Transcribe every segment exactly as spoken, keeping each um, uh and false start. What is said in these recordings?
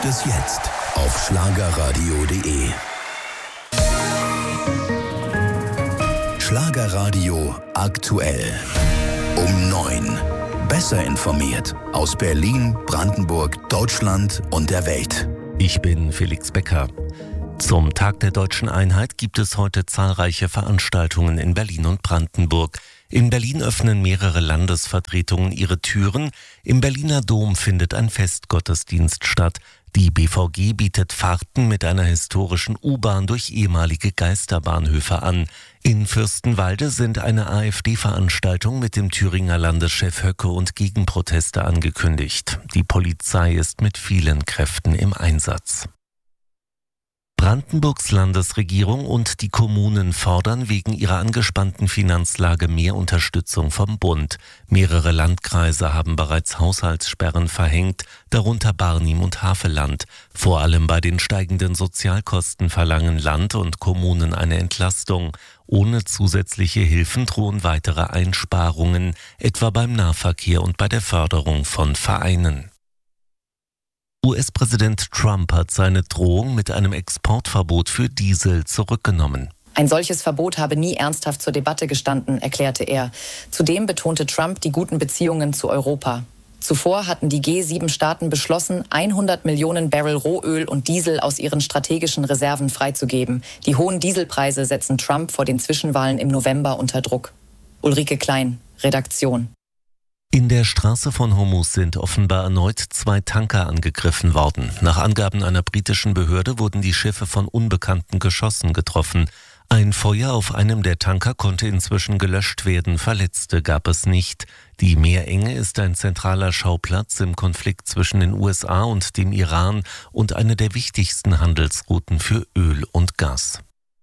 es jetzt auf schlagerradio punkt de. Schlagerradio aktuell. Um neun. Besser informiert aus Berlin, Brandenburg, Deutschland und der Welt. Ich bin Felix Becker. Zum Tag der Deutschen Einheit gibt es heute zahlreiche Veranstaltungen in Berlin und Brandenburg. In Berlin öffnen mehrere Landesvertretungen ihre Türen. Im Berliner Dom findet ein Festgottesdienst statt. Die B V G bietet Fahrten mit einer historischen U-Bahn durch ehemalige Geisterbahnhöfe an. In Fürstenwalde sind eine AfD-Veranstaltung mit dem Thüringer Landeschef Höcke und Gegenproteste angekündigt. Die Polizei ist mit vielen Kräften im Einsatz. Brandenburgs Landesregierung und die Kommunen fordern wegen ihrer angespannten Finanzlage mehr Unterstützung vom Bund. Mehrere Landkreise haben bereits Haushaltssperren verhängt, darunter Barnim und Havelland. Vor allem bei den steigenden Sozialkosten verlangen Land und Kommunen eine Entlastung. Ohne zusätzliche Hilfen drohen weitere Einsparungen, etwa beim Nahverkehr und bei der Förderung von Vereinen. U S-Präsident Trump hat seine Drohung mit einem Exportverbot für Diesel zurückgenommen. Ein solches Verbot habe nie ernsthaft zur Debatte gestanden, erklärte er. Zudem betonte Trump die guten Beziehungen zu Europa. Zuvor hatten die G sieben Staaten beschlossen, hundert Millionen Barrel Rohöl und Diesel aus ihren strategischen Reserven freizugeben. Die hohen Dieselpreise setzen Trump vor den Zwischenwahlen im November unter Druck. Ulrike Klein, Redaktion. In der Straße von Hormuz sind offenbar erneut zwei Tanker angegriffen worden. Nach Angaben einer britischen Behörde wurden die Schiffe von unbekannten Geschossen getroffen. Ein Feuer auf einem der Tanker konnte inzwischen gelöscht werden, Verletzte gab es nicht. Die Meerenge ist ein zentraler Schauplatz im Konflikt zwischen den U S A und dem Iran und eine der wichtigsten Handelsrouten für Öl und Gas.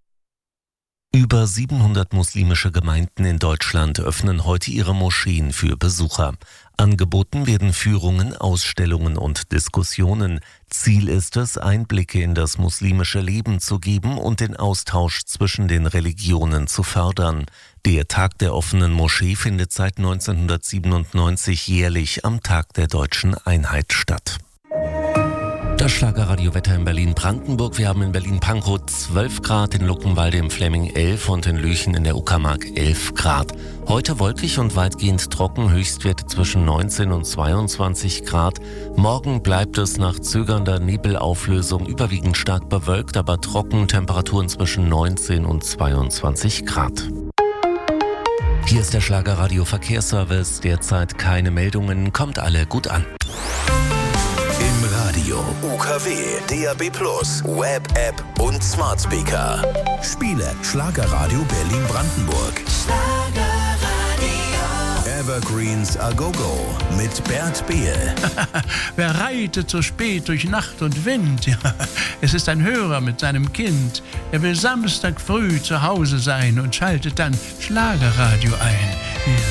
Über siebenhundert muslimische Gemeinden in Deutschland öffnen heute ihre Moscheen für Besucher. Angeboten werden Führungen, Ausstellungen und Diskussionen. Ziel ist es, Einblicke in das muslimische Leben zu geben und den Austausch zwischen den Religionen zu fördern. Der Tag der offenen Moschee findet seit neunzehnhundertsiebenundneunzig jährlich am Tag der Deutschen Einheit statt. Das Schlagerradio-Wetter in Berlin-Brandenburg. Wir haben in Berlin-Pankow zwölf Grad, in Luckenwalde im Fleming elf und in Lüchen in der Uckermark elf Grad. Heute wolkig und weitgehend trocken, Höchstwerte zwischen neunzehn und zweiundzwanzig Grad. Morgen bleibt es nach zögernder Nebelauflösung überwiegend stark bewölkt, aber trocken, Temperaturen zwischen neunzehn und zweiundzwanzig Grad. Hier ist der Schlagerradio-Verkehrsservice. Derzeit keine Meldungen, kommt alle gut an. Im Radio, U K W, D A B plus, Web, App und Smart Speaker. Spiele Schlagerradio Berlin-Brandenburg. Schlagerradio. Evergreens A Go Go mit Bert Behl. Wer reitet so spät durch Nacht und Wind? Ja, es ist ein Hörer mit seinem Kind. Er will Samstag früh zu Hause sein und schaltet dann Schlagerradio ein. Ja.